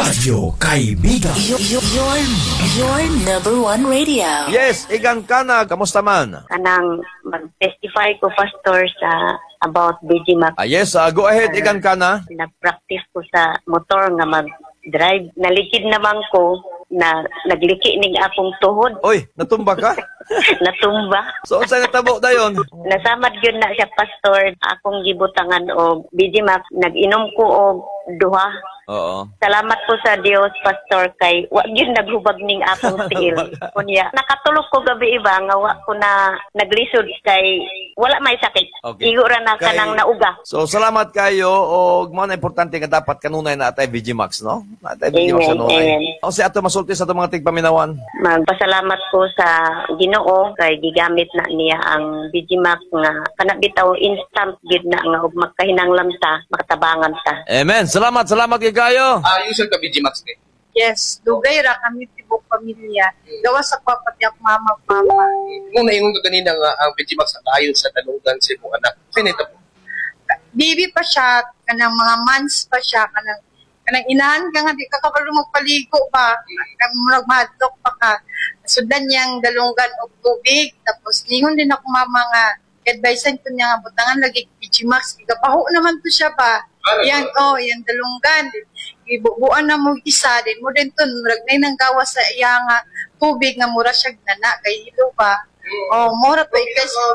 Radyo Kaibigan. Your number one radio. Yes, Igan Kana, kamusta man? Kanang mag-testify ko, Pastor, sa about BGMAX. Yes, go ahead, Igan Kana. Nag-practice ko sa motor nga mag-drive. Nalikid naman ko na nagliki ning akong tuhod. Oy, natumba ka? Natumba. So, saan natabo na yun? Nasamad yun na siya, Pastor. Akong gibutangan og BGMAX. Nag-inom ko og duha. Oo. Salamat po sa Dios, Pastor, kay wag yun naghubag ning akong tiil. Kunya, nakatulog ko gabi iba nga wa ko na naglisod kay wala may sakit. Okay. Igura na kanang nauga. So, salamat kayo o mga importante nga dapat kanunay na atay VGMAX, no? Atay VGMAX Amen, kanunay. amen. O si ato masulti sa itong mga tigpaminawan. Magpasalamat po sa Ginoo kay gigamit na niya ang BGMAX nga kanabitaw instant gid na nga ug magkahinanglam ta, makatabangan ta. Amen. Salamat kayo. Usual ka BGMAX din. Yes, dugay ra kami tibok pamilya. Gawa sa pati ako mama. Nung naingon ka kanina nga ang BGMAX ayon sa talunggan sa imong anak. Sinita po. Baby pa siya, kanang mga months pa siya, kanang inahan ka nga, di ka kapalo magpaligo pa, magmadlok pa ka. Sudan niyang dalunggan o tubig, tapos ningon din ako mama nga, advisean ko niya nga, butangan lagi BGMAX, igapaho naman to siya pa. Yan, yan dalunggan. Ibubuan na mo isa, din mo din to, ragnay nang gawa sa iya nga tubig nga mura siya nana, kay hilo pa. Mura to,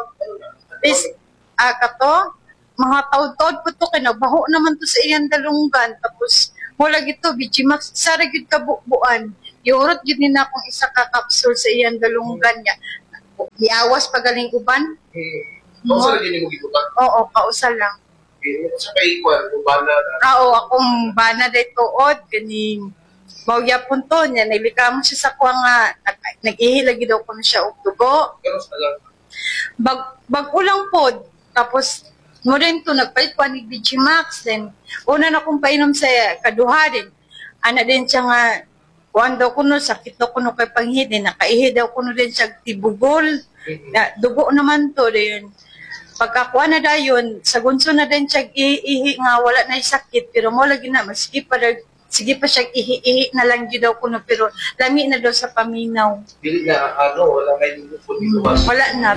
kato, mga taod-taod po to, kinabaho naman to sa iyang dalunggan, tapos mula gito, BGMAX, isa rin kabubuan. Iurot yun din akong isa ka-capsule sa iyang dalunggan niya. Iyawas pagaling uban. Kausa na din mo gito ba? Oo, kausa lang. Sa kaikwan, bana na. Akong bana day tuod, kaning mauya punto niya, naglikamo siya sa kuha nga, nag-ihilagi daw ko na siya og dugo. Bag-ulang pod, tapos mo rin to, nagpalit ko ni BGMAX, then una na kong painom sa kaduha din. Ana din siya nga, kuhan daw ko no, sakit daw ko no kay panghid, nakaihi daw ko no din siya tibugol, dugo naman to din. Pagkakuha na dayon, sa gunso na din siya ihi nga, wala na sakit, pero mo lagi na, sige pa siya ihi na lang yun daw kuno, pero lami na daw sa paminaw. Dili na, wala may lupon dito ba? Wala na.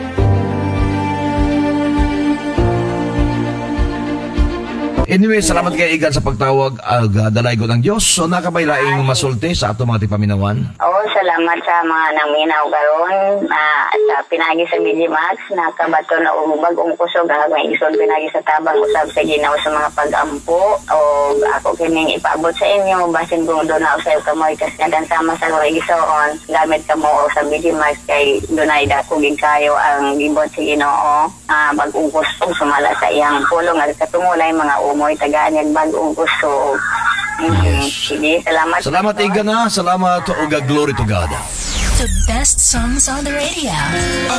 Anyway, salamat kay Igan sa pagtawag dalay ko ng Diyos. So, nakabaylaing masulti sa ato mga tipaminawan. Oo, salamat sa mga naminaw karon sa pinagi sa BGMAX, nakabato na bagong kusog ang may isod pinagi sa tabang usab sa Ginoo sa mga pag-ampo o ako kining ipaabot sa inyo basin kung doon na usayo kamoy kasi nadan sama sa Gisoon gamit kamo sa BGMAX kay dunay dako gid kayo ang gibot sa Ginoo bagong kusog sumala sa iyang pulong at katungulay mga umoy tagaan yan bagong kusog. Sige, salamat. Salamat, Igan, na. Salamat, o glory to God. The best songs on the radio.